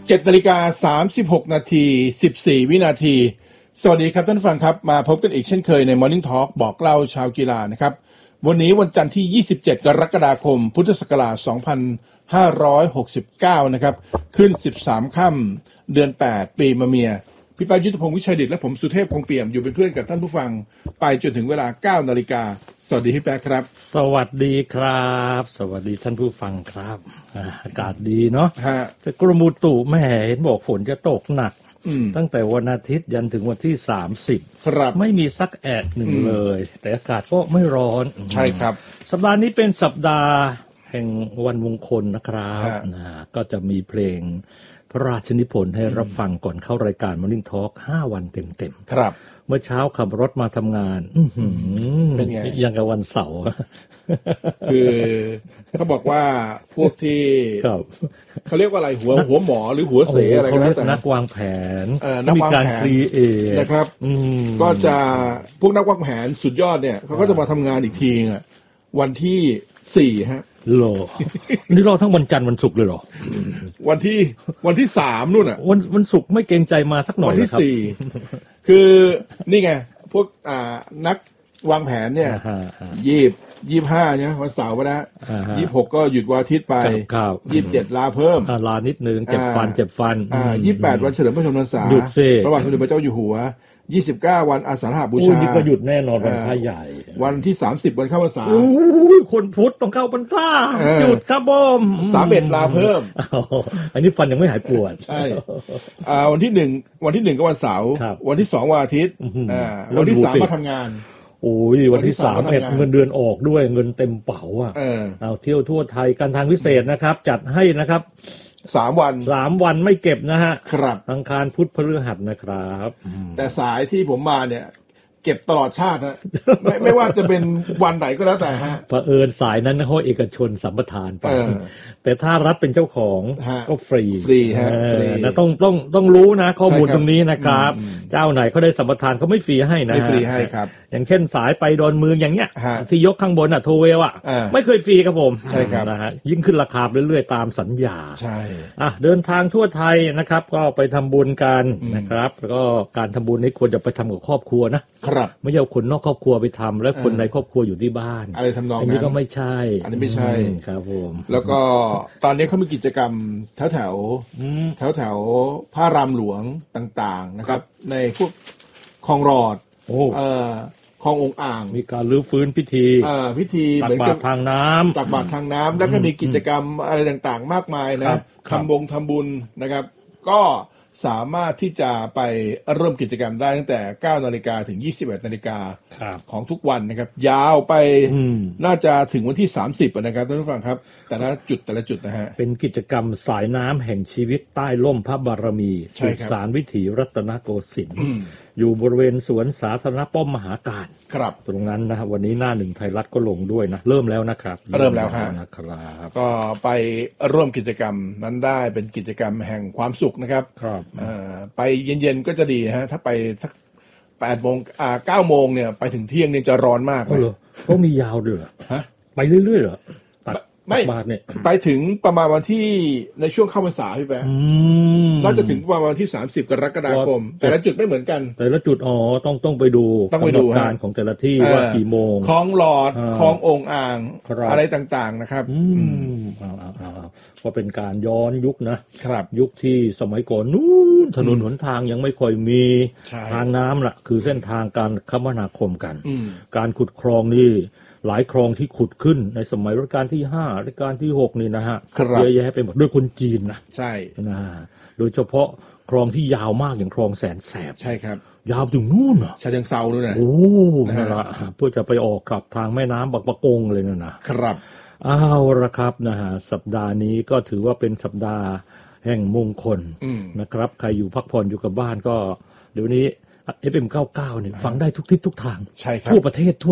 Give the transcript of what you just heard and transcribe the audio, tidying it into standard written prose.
7:36 นาที 14 วินาทีสวัสดีครับท่านผู้ฟังครับมาพบกันอีกเช่นเคยใน Morning Talk บอกเล่าชาวกีฬานะครับวันนี้วันจันทร์ที่ 27 กรกฎาคม พุทธศักราช 2569 นะครับขึ้น 13 ค่ำเดือน 8 ปีมะเมียพี่ปายุทธพงศ์วิชัยดิษฐ์และผมสุเทพคงเปี่ยมอยู่เป็นเพื่อนกับท่านผู้ฟังไปจนถึงเวลา 9 นาฬิกาสวัสดีพี่แป๊ะครับสวัสดีครับสวัสดีท่านผู้ฟังครับอากาศดีเนาะแต่กรมอุตุแม่เห็นบอกฝนจะตกหนักตั้งแต่วันอาทิตย์ยันถึงวันที่30 ครับไม่มีสักแอะหนึ่งเลยแต่อากาศก็ไม่ร้อนใช่ครับสัปดาห์นี้เป็นสัปดาห์แห่งวันมงคลนะครับก็จะมีเพลงพระราชนิพนธ์ให้รับฟังก่อนเข้ารายการ Morning Talk 5 วันเต็มๆครับเมื่อเช้าขับรถมาทำงานเป็นไงยังกับวันเสาร์คือเขาบอกว่าพวกที่เขาเรียกว่าอะไรหัวหมอหรือหัวเสอะไรก็แล้วแต่นักวางแผนนักวางแผนนะครับก็จะพวกนักวางแผนสุดยอดเนี่ยเขาก็จะมาทำงานอีกทีวันที่4ฮะหรอนี่รอทั้งวันจันทร์วันศุกร์เลยหรอวันที่3นู่นวันศุกร์ไม่เกรงใจมาสักหน่อยวันที่4คือนี่ไงพวกนักวางแผนเนี่ย25เนี่ยวันเสาร์ไปแล้ว26ก็หยุดวันอาทิตย์ไป27ลาเพิ่มลานิดนึงเจ็บฟัน 28วันเฉลิมพระชนมพรรษาพระบาทสมเด็จพระเจ้าอยู่หัว29วันอาสาฬหบูชานี่ก็หยุดแน่นอนวันพระใหญ่วันที่30วันเข้าพรรษาคนพุทธต้องเข้าพรรษาหยุดครับผม 31ลาเพิ่มอันนี้ฟันยังไม่หายปวดใช่วันที่1ก็วันเสาร์วันที่2วันอาทิตย์วันที่3มาทำงานโอ้ยวันที่3เงินเดือนออกด้วยเงินเต็มเป๋าเอาเที่ยวทั่วไทยการทางพิเศษนะครับจัดให้นะครับ 3 วันไม่เก็บนะฮะครับอังคารพุธพฤหัสนะครับแต่สายที่ผมมาเนี่ยเก็บตลอดชาติฮะ ไม่ว่าจะเป็นวันไหนก็แล้วแต่ฮะเผอิญสายนั้นเขาเอกชนสัมปทานไปแต่ถ้ารัฐเป็นเจ้าของก็ฟรีฮะนะต้องรู้นะข้อมูลตรงนี้นะครับเจ้าไหนเขาได้สัมปทานเขาไม่ฟรีให้นะไม่ฟรีให้ครับอย่างเช่นสายไปดอนเมืองอย่างเงี้ยที่ยกข้างบนโทเวลไม่เคยฟรีครับผมใช่ครับนะฮะยิ่งขึ้นราคาเรื่อยๆตามสัญญาใช่เดินทางทั่วไทยนะครับก็ไปทำบุญกันนะครับแล้วก็การทำบุญนี้ควรจะไปทำกับครอบครัวนะครับไม่ใช่คนนอกครอบครัวไปทำแล้วคนในครอบครัวอยู่ที่บ้านอะไรทำนองนั้นอันนี้ก็ไม่ใช่อันนี้ไม่ใช่ครับผมแล้วก็ตอนนี้เขามีกิจกรรมแถวพระรามหลวงต่างๆนะครับในพวกคลองหลอดคลององอ่างมีการรื้อฟื้นพิธีเหมือนกับทางน้ำตักบาตรทางน้ำแล้วก็มีกิจกรรมอะไรต่างๆมากมายนะทำบุญนะครับก็สามารถที่จะไปเริ่มกิจกรรมได้ตั้งแต่ 9 นาฬิกาถึง 21 นาฬิกาของทุกวันนะครับยาวไปน่าจะถึงวันที่ 30นะครับท่านผู้ฟังครับแต่ละจุดนะฮะเป็นกิจกรรมสายน้ำแห่งชีวิตใต้ร่มพระบารมีสืบสานวิถีรัตนโกสินทร์อยู่บริเวณสวนสาธารณะป้อมมหาการครับตรงนั้นนะครับวันนี้หน้าหนึ่งไทยรัฐก็ลงด้วยนะเริ่มแล้วนะครับเริ่มแล้วนะครับก็ไปร่วมกิจกรรมนั้นได้เป็นกิจกรรมแห่งความสุขนะครับไปเย็นๆก็จะดีฮะถ้าไปสัก8 โมง9 โมงเนี่ยไปถึงเที่ยงเนี่ยจะร้อนมากเลยก็มียาวด้วยไปเรื่อยๆเหรอไม่ไปถึงประมาณวันที่ในช่วงเข้าพรรษาพี่แป๊ะน่าจะถึงประมาณวันที่30 กรกฎาคมแต่ละจุดไม่เหมือนกันแต่ละจุดต้องไปดูการของแต่ละที่ว่ากี่โมงคลองหลอดคลององอ่างอะไรต่างๆนะครับก็เป็นการย้อนยุคนะครับยุคที่สมัยก่อนนู้นถนนหนทางยังไม่ค่อยมีทางน้ำล่ะคือเส้นทางการคมนาคมกันการขุดคลองนี่หลายคลองที่ขุดขึ้นในสมัยรัชกาลที่5รัชกาลที่6นี่นะฮะเยอะแยะไปหมดด้วยคนจีนนะใช่นะโดยเฉพาะคลองที่ยาวมากอย่างคลองแสนแสบใช่ครับยาวถึงนู่นฉะเชิงเทราด้วยนะโอ้นั่นละเพื่อจะไปออกกลับทางแม่น้ำบางปะกงเลยนะครับเอาละครับนะฮะสัปดาห์นี้ก็ถือว่าเป็นสัปดาห์แห่งมงคลนะครับใครอยู่พักผ่อนอยู่กับบ้านก็เดี๋ยวนี้FM 99เนี่ยฟังได้ทุกทิศทุกทางทั่วประเทศ